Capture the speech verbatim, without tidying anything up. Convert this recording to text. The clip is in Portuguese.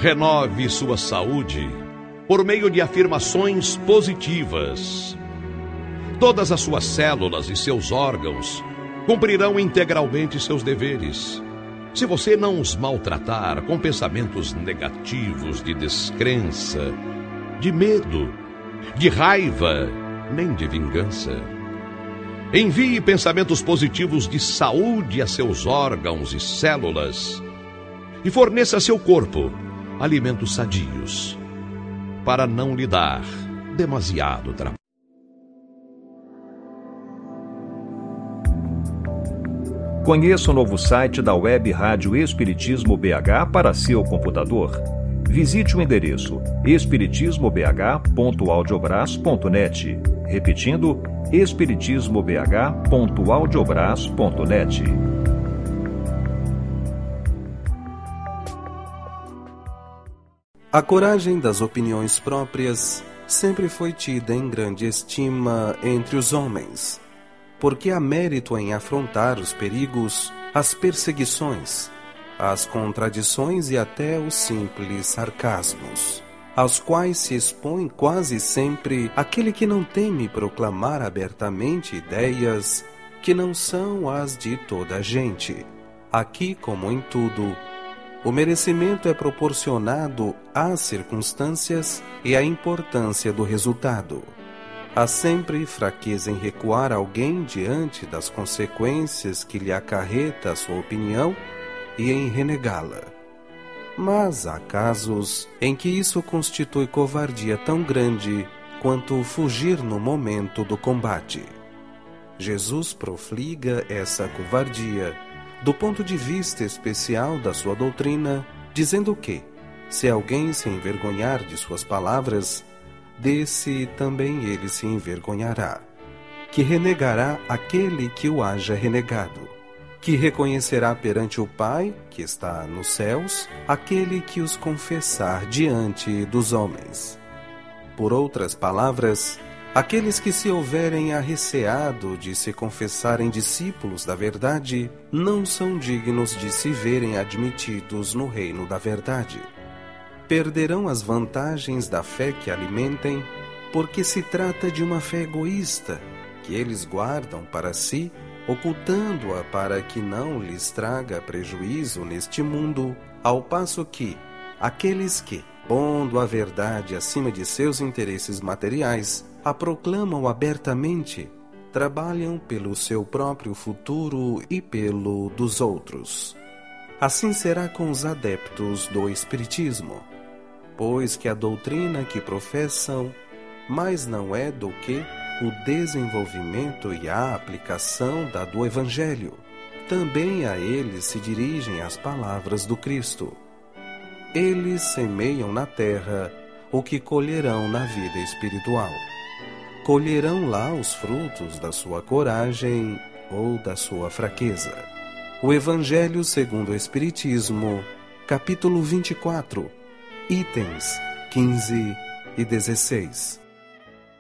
Renove sua saúde por meio de afirmações positivas. Todas as suas células e seus órgãos cumprirão integralmente seus deveres, se você não os maltratar com pensamentos negativos de descrença, de medo, de raiva, nem de vingança. Envie pensamentos positivos de saúde a seus órgãos e células e forneça a seu corpo alimentos sadios, para não lhe dar demasiado trabalho. Conheça o novo site da Web Rádio Espiritismo B H para seu computador. Visite o endereço espiritismo b h ponto audiobras ponto net. Repetindo, espiritismo b h ponto audiobras ponto net. A coragem das opiniões próprias sempre foi tida em grande estima entre os homens, porque há mérito em afrontar os perigos, as perseguições, as contradições e até os simples sarcasmos, aos quais se expõe quase sempre aquele que não teme proclamar abertamente ideias que não são as de toda a gente. Aqui, como em tudo, o merecimento é proporcionado às circunstâncias e à importância do resultado. Há sempre fraqueza em recuar alguém diante das consequências que lhe acarreta a sua opinião e em renegá-la. Mas há casos em que isso constitui covardia tão grande quanto fugir no momento do combate. Jesus profliga essa covardia do ponto de vista especial da sua doutrina, dizendo que, se alguém se envergonhar de suas palavras, desse também ele se envergonhará, que renegará aquele que o haja renegado, que reconhecerá perante o Pai, que está nos céus, aquele que os confessar diante dos homens. Por outras palavras, aqueles que se houverem arreceado de se confessarem discípulos da verdade, não são dignos de se verem admitidos no reino da verdade. Perderão as vantagens da fé que alimentem, porque se trata de uma fé egoísta, que eles guardam para si, ocultando-a para que não lhes traga prejuízo neste mundo, ao passo que aqueles que, pondo a verdade acima de seus interesses materiais, a proclamam abertamente, trabalham pelo seu próprio futuro e pelo dos outros. Assim será com os adeptos do Espiritismo, pois que a doutrina que professam mais não é do que o desenvolvimento e a aplicação da do Evangelho. Também a eles se dirigem as palavras do Cristo. Eles semeiam na terra o que colherão na vida espiritual. Colherão lá os frutos da sua coragem ou da sua fraqueza. O Evangelho segundo o Espiritismo, capítulo vinte e quatro, itens quinze e dezesseis.